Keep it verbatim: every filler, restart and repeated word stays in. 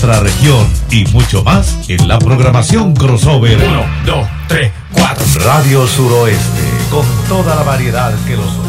nuestra región y mucho más en la programación crossover. Uno, dos, tres, cuatro. Radio Suroeste, con toda la variedad que los